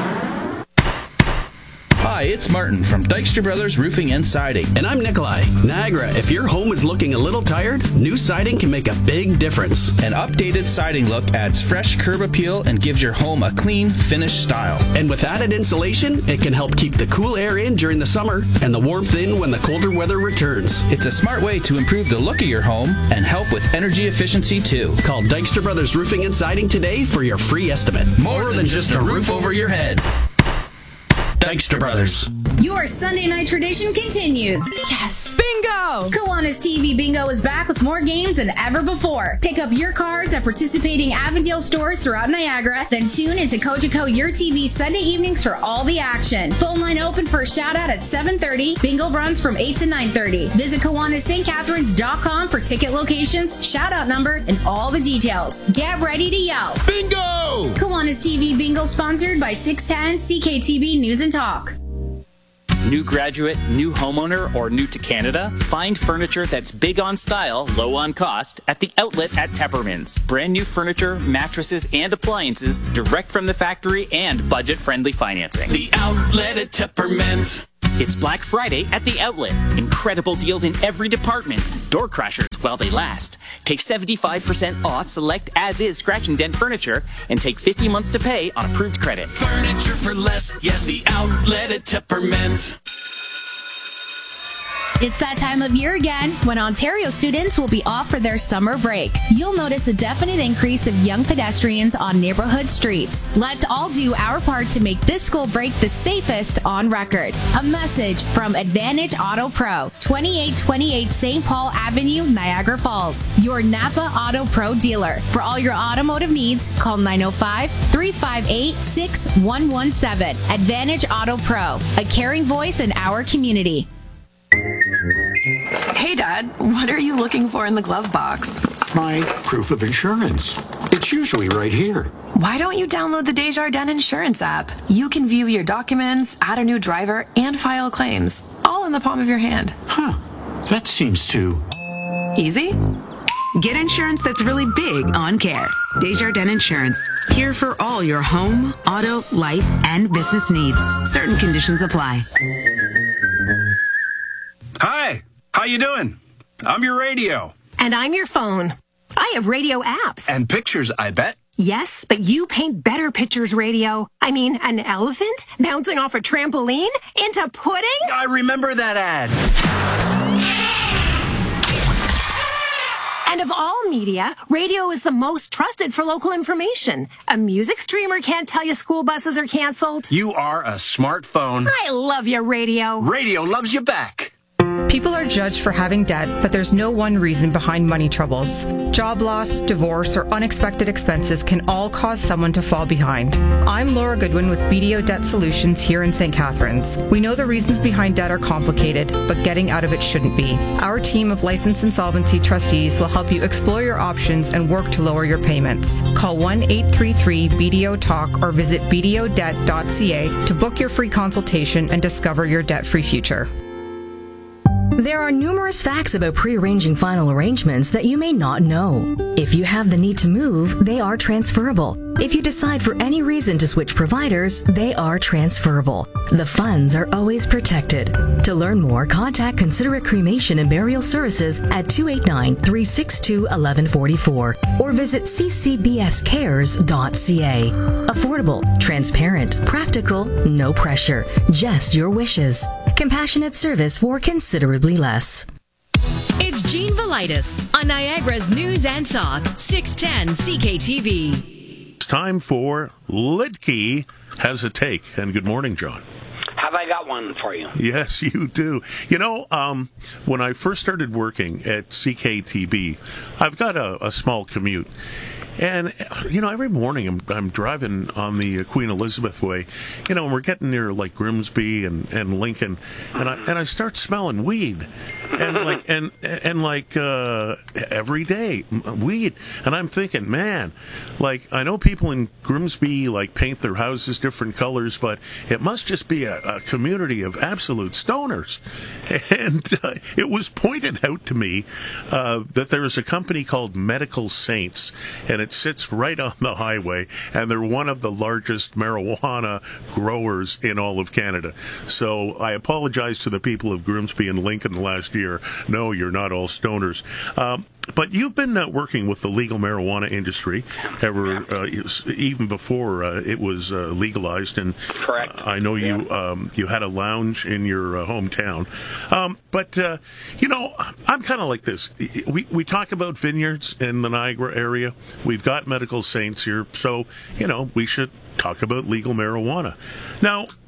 Hi, it's Martin from Dykstra Brothers Roofing and Siding. And I'm Nikolai. Niagara, if your home is looking a little tired, new siding can make a big difference. An updated siding look adds fresh curb appeal and gives your home a clean, finished style. And with added insulation, it can help keep the cool air in during the summer and the warmth in when the colder weather returns. It's a smart way to improve the look of your home and help with energy efficiency too. Call Dykstra Brothers Roofing and Siding today for your free estimate. More, More than, than just a roof over your head. Dykstra Brothers. Your Sunday night tradition continues. Yes! Bingo! Kiwanis T V Bingo is back with more games than ever before. Pick up your cards at participating Avondale stores throughout Niagara, then tune into Cogeco Your T V Sunday evenings for all the action. Phone line open for a shout-out at seven thirty. Bingo runs from eight to nine thirty. Visit Kiwanis St Catharines dot com for ticket locations, shout-out number, and all the details. Get ready to yell. Bingo! Kiwanis T V Bingo sponsored by six ten C K T B News and Talk. New graduate, new homeowner, or new to Canada? Find furniture that's big on style, low on cost at the outlet at Tepperman's. Brand new furniture, mattresses, and appliances direct from the factory and budget-friendly financing. The outlet at Tepperman's. It's Black Friday at the outlet. Incredible deals in every department. Door crashers while they last. Take seventy-five percent off select as-is scratch and dent furniture and take fifty months to pay on approved credit. Furniture for less. Yes, the outlet at Tepperman's. It's that time of year again when Ontario students will be off for their summer break. You'll notice a definite increase of young pedestrians on neighborhood streets. Let's all do our part to make this school break the safest on record. A message from Advantage Auto Pro, twenty-eight twenty-eight Saint Paul Avenue, Niagara Falls. Your Napa Auto Pro dealer. For all your automotive needs, call nine oh five, three five eight, six one one seven. Advantage Auto Pro, a caring voice in our community. Hey, Dad, what are you looking for in the glove box? My proof of insurance. It's usually right here. Why don't you download the Desjardins Insurance app? You can view your documents, add a new driver, and file claims, all in the palm of your hand. Huh. That seems too... easy? Get insurance that's really big on care. Desjardins Insurance. Here for all your home, auto, life, and business needs. Certain conditions apply. Hi, how you doing? I'm your radio. And I'm your phone. I have radio apps. And pictures, I bet. Yes, but you paint better pictures, radio. I mean, an elephant bouncing off a trampoline into pudding? I remember that ad. And of all media, radio is the most trusted for local information. A music streamer can't tell you school buses are canceled. You are a smartphone. I love you, radio. Radio loves you back. People are judged for having debt, but there's no one reason behind money troubles. Job loss, divorce, or unexpected expenses can all cause someone to fall behind. I'm Laura Goodwin with B D O Debt Solutions here in Saint Catharines. We know the reasons behind debt are complicated, but getting out of it shouldn't be. Our team of licensed insolvency trustees will help you explore your options and work to lower your payments. Call one eight three three B D O talk or visit b d o debt dot c a to book your free consultation and discover your debt-free future. There are numerous facts about pre-arranging final arrangements that you may not know. If you have the need to move, they are transferable. If you decide for any reason to switch providers, they are transferable. The funds are always protected. To learn more, contact Considerate Cremation and Burial Services at two eight nine, three six two, one one four four or visit c c b s cares dot c a. Affordable, transparent, practical, no pressure, just your wishes. Compassionate service for considerably less. It's Gene Velitis on Niagara's News and Talk, six ten C K T V. It's time for Lidkey Has a Take. And good morning, John. Have I got one for you? Yes, you do. You know, um, when I first started working at C K T B, I've got a, a small commute. And, you know, every morning I'm, I'm driving on the Queen Elizabeth Way, you know, and we're getting near, like, Grimsby and, and Lincoln, and I and I start smelling weed. And, like, and, and like uh, every day, weed. And I'm thinking, man, like, I know people in Grimsby, like, paint their houses different colors, but it must just be a, a community of absolute stoners. And uh, it was pointed out to me uh, that there is a company called Medical Saints, and it sits right on the highway, and they're one of the largest marijuana growers in all of Canada. So I apologize to the people of Grimsby and Lincoln last year. No, you're not all stoners. Um, But you've been uh, working with the legal marijuana industry ever, uh, even before uh, it was uh, legalized, and correct. Uh, I know yeah. you um, you had a lounge in your uh, hometown. Um, but uh, you know, I'm kind of like this. We we talk about vineyards in the Niagara area. We've got Medical Saints here, so you know we should talk about legal marijuana. Now,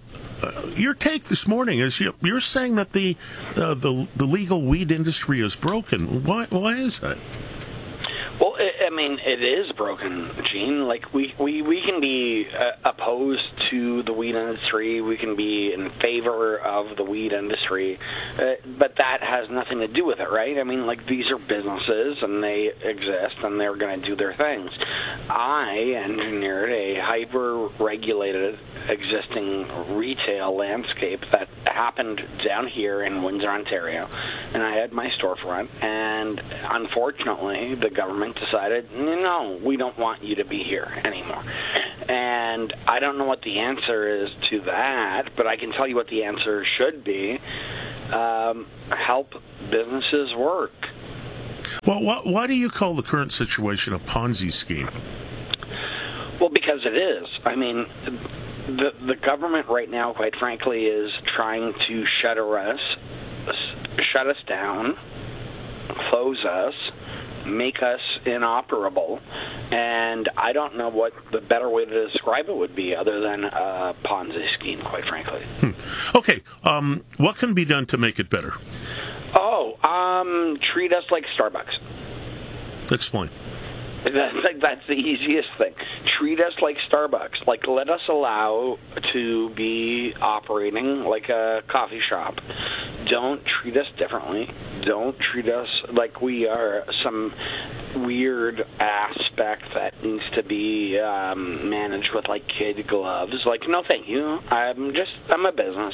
uh, your take this morning is you, you're saying that the, uh, the the legal weed industry is broken. Why why is that? Well, I mean, it is broken, Gene. Like, we, we, we can be uh, opposed to the weed industry. We can be in favor of the weed industry. Uh, but that has nothing to do with it, right? I mean, like, these are businesses, and they exist, and they're going to do their things. I engineered a hyper-regulated existing retail landscape that happened down here in Windsor, Ontario. And I had my storefront, and unfortunately, the government decided, no, we don't want you to be here anymore. And I don't know what the answer is to that, but I can tell you what the answer should be. Um, help businesses work. Well, why, why do you call the current situation a Ponzi scheme? Well, because it is. I mean, the the government right now, quite frankly, is trying to shutter us, shut us down, close us, make us inoperable, and I don't know what the better way to describe it would be other than a Ponzi scheme, quite frankly. Hmm. Okay, um, what can be done to make it better? Oh, um, treat us like Starbucks. Explain. That's, that's the easiest thing. Treat us like Starbucks. Like, let us allow to be operating like a coffee shop. Don't treat us differently. Don't treat us like we are some weird aspect that needs to be um, managed with, like, kid gloves. Like, no, thank you. I'm just, I'm a business.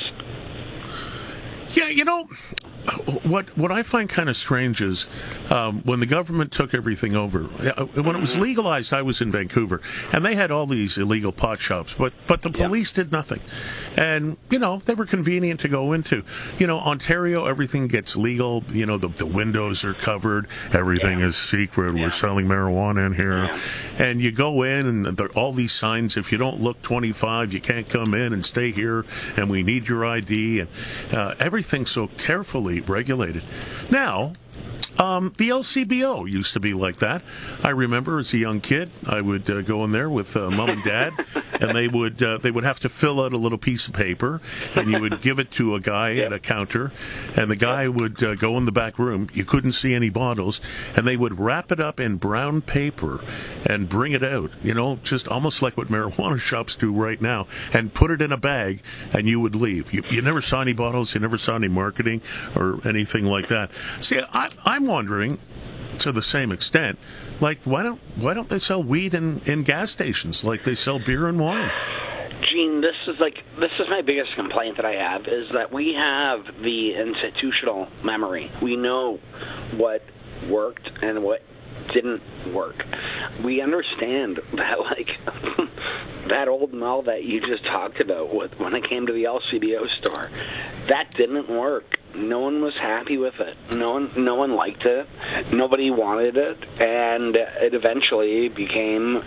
Yeah, you know, what what I find kind of strange is um, when the government took everything over. When it was legalized, I was in Vancouver, and they had all these illegal pot shops, but but the police did nothing. And, you know, they were convenient to go into. You know, Ontario, everything gets legal. You know, the, the windows are covered. Everything yeah. is secret. Yeah. We're selling marijuana in here. Yeah. And you go in, and there are all these signs. If you don't look twenty-five, you can't come in and stay here, and we need your I D. And uh, everything's so carefully regulated. Now, um, the L C B O used to be like that. I remember as a young kid, I would uh, go in there with uh, mom and dad, and they would uh, they would have to fill out a little piece of paper, and you would give it to a guy yep. at a counter, and the guy would uh, go in the back room. You couldn't see any bottles, and they would wrap it up in brown paper and bring it out, you know, just almost like what marijuana shops do right now, and put it in a bag, and you would leave. You, you never saw any bottles, you never saw any marketing or anything like that. See, I, I'm wondering, to the same extent, like, why don't why don't they sell weed in, in gas stations like they sell beer and wine? Gene, this is like this is my biggest complaint that I have, is that we have the institutional memory. We know what worked and what didn't work. We understand that, like, that old mill that you just talked about with, when it came to the L C B O store, that didn't work. No one was happy with it. No one, no one liked it. Nobody wanted it, and it eventually became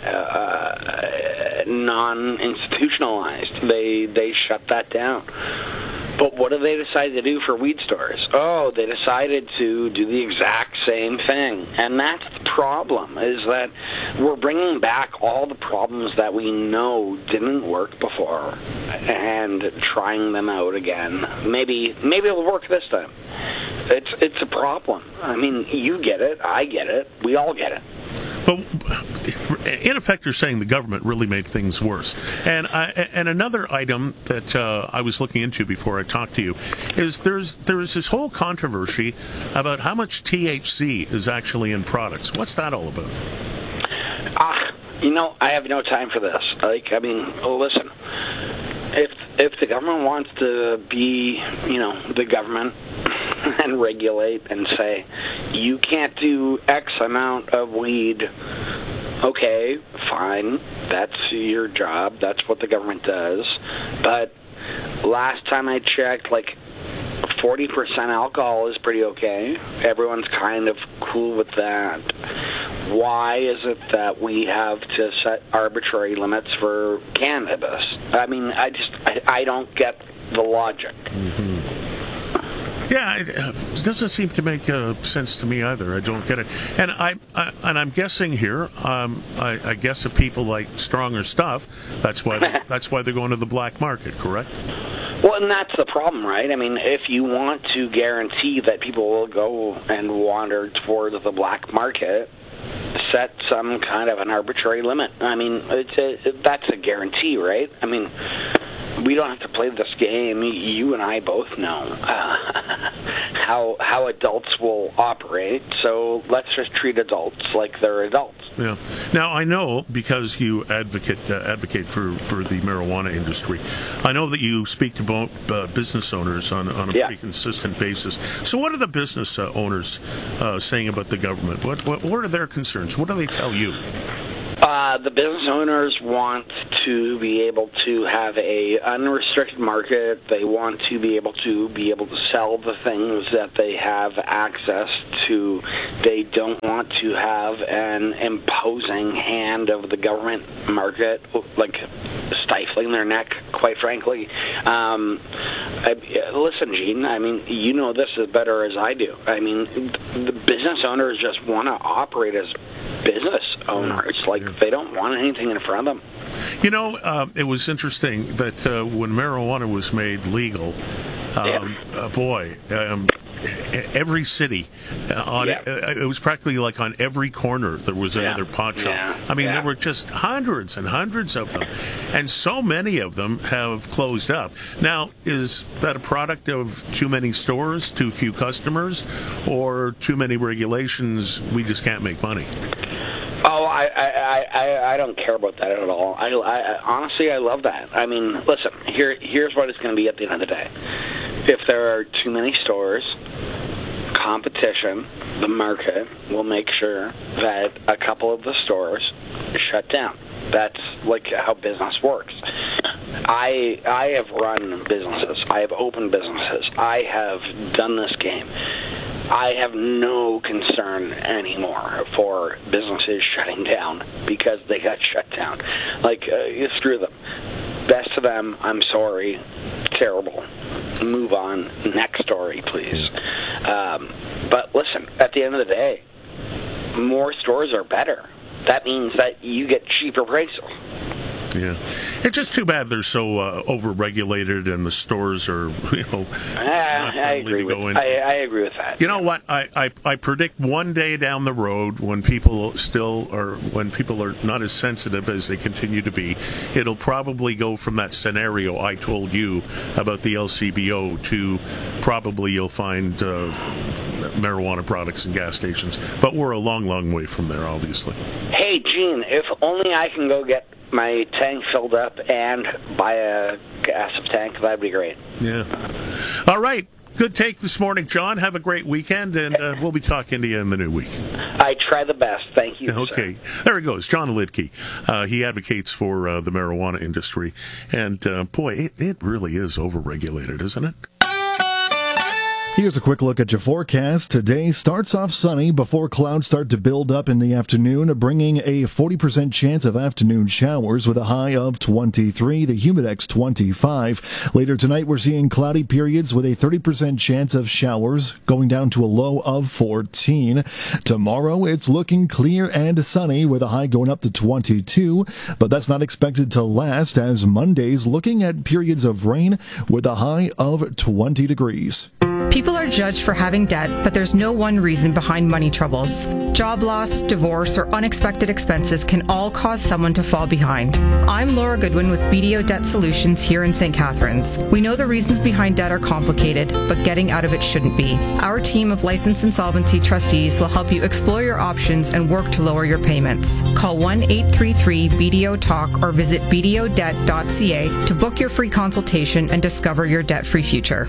uh, non-institutionalized. They they shut that down. But what did they decide to do for weed stores? Oh, they decided to do the exact same thing. And that's the problem, is that we're bringing back all the problems that we know didn't work before and trying them out again. Maybe maybe it'll work this time. It's it's a problem. I mean, you get it, I get it, we all get it. But in effect, you're saying the government really made things worse. And I, and another item that uh, I was looking into before I talked to you is there's there's this whole controversy about how much T H C is actually in products. What's that all about? Ah, you know, I have no time for this. Like, I mean, listen, if if the government wants to be, you know, the government and regulate and say, you can't do X amount of weed, okay, fine, that's your job, that's what the government does. But last time I checked, like, forty percent alcohol is pretty okay. Everyone's kind of cool with that. Why is it that we have to set arbitrary limits for cannabis? I mean, I just, I, I don't get the logic. Mm-hmm. Yeah, it, uh, it doesn't seem to make uh, sense to me either. I don't get it. And I, I and I'm guessing here. Um, I, I guess that people like stronger stuff. That's why. They, that's why they're going to the black market. Correct. Well, and that's the problem, right? I mean, if you want to guarantee that people will go and wander towards the black market, set some kind of an arbitrary limit. I mean, it's a, that's a guarantee, right? I mean, we don't have to play this game. You and I both know uh, how how adults will operate, so let's just treat adults like they're adults. Yeah. Now, I know, because you advocate uh, advocate for, for the marijuana industry, I know that you speak to bo- uh, business owners on, on a yeah. pretty consistent basis. So what are the business uh, owners uh, saying about the government? What, what what are their concerns? What do they tell you? Uh, the business owners want to be able to have a unrestricted market. They want to be able to be able to sell the things that they have access to. They don't want to have an imposing hand of the government market, like stifling their neck, quite frankly. Um, I, listen, Gene, I mean, you know this as better as I do. I mean, the business owners just want to operate as business owners. Yeah. Like, they don't want anything in front of them. You know, uh, it was interesting that uh, when marijuana was made legal, um, yeah. uh, boy, um, every city uh, on yeah. it, it was practically like on every corner there was another yeah. pot shop. Yeah. I mean, yeah. there were just hundreds and hundreds of them, and so many of them have closed up. Now, is that a product of too many stores, too few customers, or too many regulations? We just can't make money. Oh, I, I, I, I don't care about that at all. I, I honestly, I love that. I mean, listen, here, here's what it's going to be at the end of the day. If there are too many stores, competition, the market will make sure that a couple of the stores shut down. That's like how business works. I I have run businesses. I have opened businesses. I have done this game. I have no concern anymore for businesses shutting down because they got shut down. Like, uh, screw them. Best of them, I'm sorry. Terrible. Move on. Next story, please. Um, but listen, at the end of the day, more stores are better. That means that you get cheaper prices. Yeah, it's just too bad they're so uh, over-regulated and the stores are, you know, uh, not I agree to go with, in. I, I agree with that. You know what? I, I, I predict one day down the road when people still are when people are not as sensitive as they continue to be, it'll probably go from that scenario I told you about the L C B O to probably you'll find uh, marijuana products in gas stations. But we're a long, long way from there, obviously. Hey, Gene, if only I can go get my tank filled up and buy a gas tank, that'd be great. Yeah. All right. Good take this morning, John. Have a great weekend, and uh, we'll be talking to you in the new week. I try the best. Thank you. Okay. Sir. There he goes, John Lidke. Uh, he advocates for uh, the marijuana industry. And, uh, boy, it, it really is overregulated, isn't it? Here's a quick look at your forecast. Today starts off sunny before clouds start to build up in the afternoon, bringing a forty percent chance of afternoon showers with a high of twenty-three, the Humidex twenty-five. Later tonight, we're seeing cloudy periods with a thirty percent chance of showers, going down to a low of fourteen. Tomorrow, it's looking clear and sunny with a high going up to twenty-two, but that's not expected to last, as Monday's looking at periods of rain with a high of twenty degrees. People are judged for having debt, but there's no one reason behind money troubles. Job loss, divorce, or unexpected expenses can all cause someone to fall behind. I'm Laura Goodwin with B D O Debt Solutions here in Saint Catharines. We know the reasons behind debt are complicated, but getting out of it shouldn't be. Our team of licensed insolvency trustees will help you explore your options and work to lower your payments. Call one eight three three B D O talk or visit b d o debt dot c a to book your free consultation and discover your debt-free future.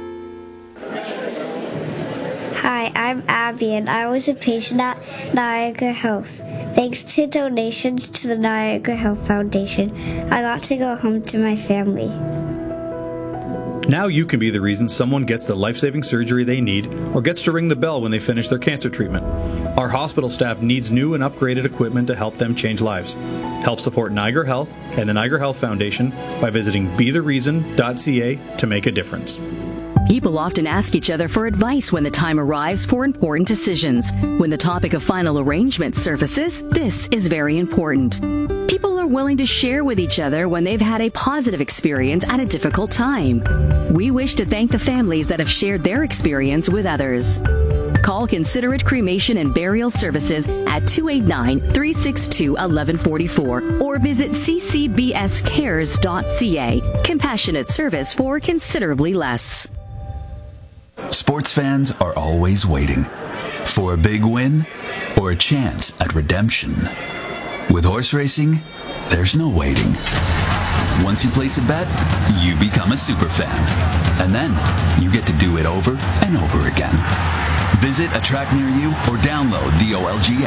Hi, I'm Abby, and I was a patient at Niagara Health. Thanks to donations to the Niagara Health Foundation, I got to go home to my family. Now you can be the reason someone gets the life-saving surgery they need or gets to ring the bell when they finish their cancer treatment. Our hospital staff needs new and upgraded equipment to help them change lives. Help support Niagara Health and the Niagara Health Foundation by visiting be the reason dot c a to make a difference. People often ask each other for advice when the time arrives for important decisions. When the topic of final arrangement surfaces, this is very important. People are willing to share with each other when they've had a positive experience at a difficult time. We wish to thank the families that have shared their experience with others. Call Considerate Cremation and Burial Services at two eight nine, three six two, one one four four or visit c c b s cares dot c a. Compassionate service for considerably less. Sports fans are always waiting for a big win or a chance at redemption. With horse racing, there's no waiting. Once you place a bet, you become a super fan. And then you get to do it over and over again. Visit a track near you or download the O L G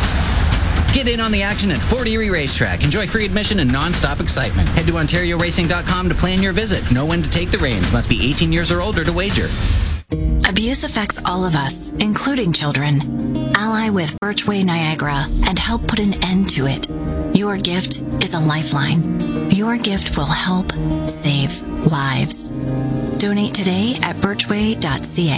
app. Get in on the action at Fort Erie Racetrack. Enjoy free admission and non-stop excitement. Head to ontario racing dot com to plan your visit. Know when to take the reins. Must be eighteen years or older to wager. Abuse affects all of us, including children. Ally with Birchway Niagara and help put an end to it. Your gift is a lifeline. Your gift will help save lives. Donate today at birchway dot c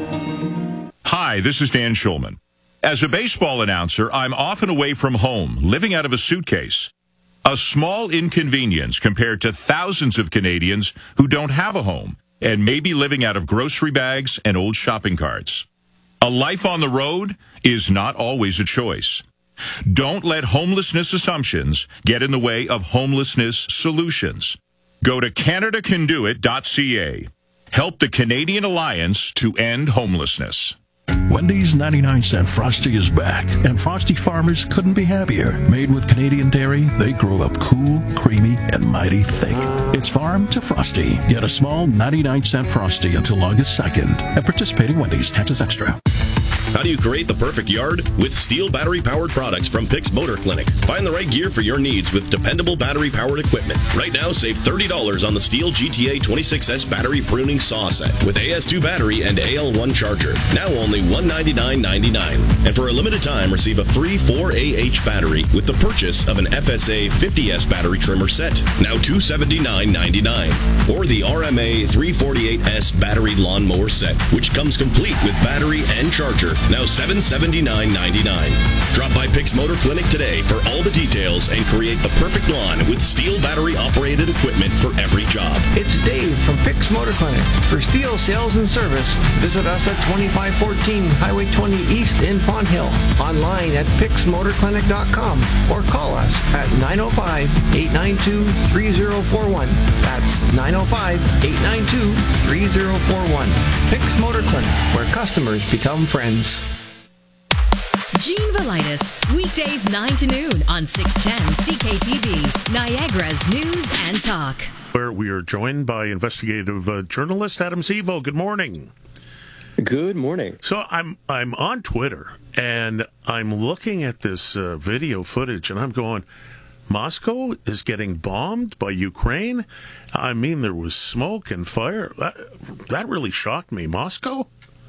a. Hi, this is Dan Schulman. As a baseball announcer, I'm often away from home, living out of a suitcase. A small inconvenience compared to thousands of Canadians who don't have a home and may be living out of grocery bags and old shopping carts. A life on the road is not always a choice. Don't let homelessness assumptions get in the way of homelessness solutions. Go to canada can do it dot c a. Help the Canadian Alliance to End Homelessness. Wendy's ninety-nine cent Frosty is back, and Frosty farmers couldn't be happier. Made with Canadian dairy, they grow up cool, creamy, and mighty thick. It's farm to Frosty. Get a small ninety-nine cent Frosty until August second at participating Wendy's, Texas Extra. How do you create the perfect yard? With Steel battery-powered products from Pix Motor Clinic. Find the right gear for your needs with dependable battery-powered equipment. Right now, save thirty dollars on the Steel G T A twenty-six S battery pruning saw set with A S two battery and A L one charger. Now only one hundred ninety-nine ninety-nine. And for a limited time, receive a free four A H battery with the purchase of an F S A fifty S battery trimmer set. Now two hundred seventy-nine ninety-nine. Or the R M A three forty-eight S battery lawnmower set, which comes complete with battery and charger. Now seven hundred seventy-nine ninety-nine. Drop by Pix Motor Clinic today for all the details and create the perfect lawn with Steel battery-operated equipment for every job. It's Dave from Pix Motor Clinic. For Steel sales and service, visit us at twenty-five fourteen Highway twenty East in Fonthill. Online at pix motor clinic dot com or call us at nine oh five, eight nine two, three oh four one. That's nine oh five, eight nine two, three oh four one. Pix Motor Clinic, where customers become friends. Gene Velitis, weekdays nine to noon on six ten C K T V, Niagara's News and Talk. Where we are joined by investigative uh, journalist Adam Zevo. Good morning. Good morning. So I'm I'm on Twitter and I'm looking at this uh, video footage and I'm going, Moscow is getting bombed by Ukraine? I mean, there was smoke and fire. That, that really shocked me. Moscow?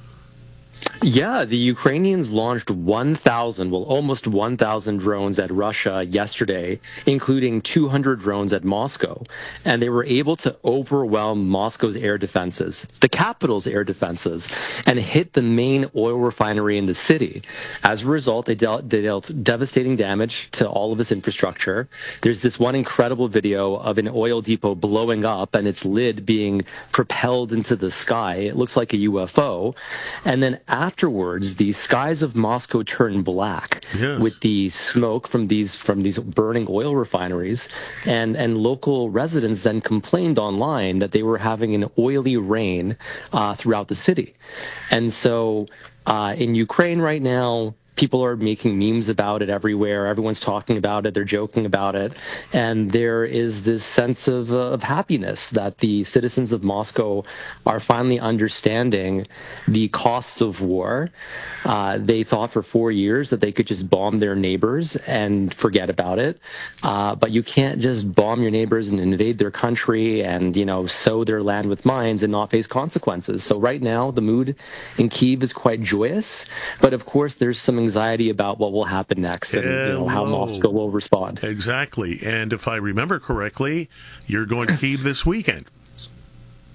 Yeah, the Ukrainians launched one thousand, well, almost one thousand drones at Russia yesterday, including two hundred drones at Moscow. And they were able to overwhelm Moscow's air defenses, the capital's air defenses, and hit the main oil refinery in the city. As a result, they dealt, they dealt devastating damage to all of this infrastructure. There's this one incredible video of an oil depot blowing up and its lid being propelled into the sky. It looks like a U F O. And then afterwards, the skies of Moscow turn black yes. with the smoke from these from these burning oil refineries, and and local residents then complained online that they were having an oily rain uh, throughout the city, and so uh, in Ukraine right now, people are making memes about it everywhere. Everyone's talking about it. They're joking about it. And there is this sense of, uh, of happiness that the citizens of Moscow are finally understanding the costs of war. Uh, they thought for four years that they could just bomb their neighbors and forget about it. Uh, but you can't just bomb your neighbors and invade their country and, you know, sow their land with mines and not face consequences. So right now, the mood in Kyiv is quite joyous. But of course, there's some anxiety about what will happen next and you know, how Moscow will respond. Exactly. And if I remember correctly, you're going to Kyiv this weekend.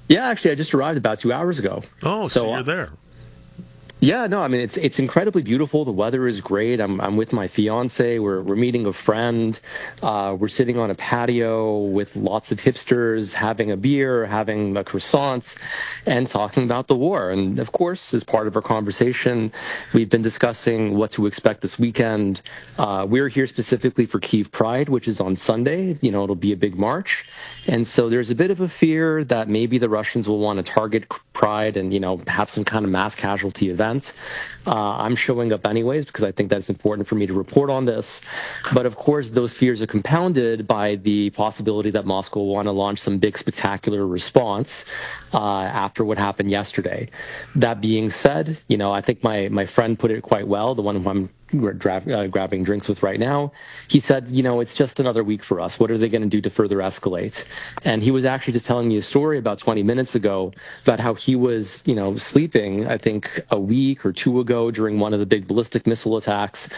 Yeah, actually, I just arrived about two hours ago. Oh, so, so you're there. Yeah, no, I mean, it's it's incredibly beautiful. The weather is great. I'm I'm with my fiance. We're we're meeting a friend. Uh, we're sitting on a patio with lots of hipsters, having a beer, having a croissant, and talking about the war. And of course, as part of our conversation, we've been discussing what to expect this weekend. Uh, we're here specifically for Kyiv Pride, which is on Sunday. You know, it'll be a big march. And so there's a bit of a fear that maybe the Russians will want to target Pride and, you know, have some kind of mass casualty event. Uh, I'm showing up anyways because I think that's important for me to report on this. But of course, those fears are compounded by the possibility that Moscow will want to launch some big spectacular response uh, after what happened yesterday. That being said, you know, I think my, my friend put it quite well, the one who I'm Dra- uh, grabbing drinks with right now. He said, you know, it's just another week for us. What are they going to do to further escalate? And he was actually just telling me a story about twenty minutes ago about how he was, you know, sleeping, I think, a week or two ago during one of the big ballistic missile attacks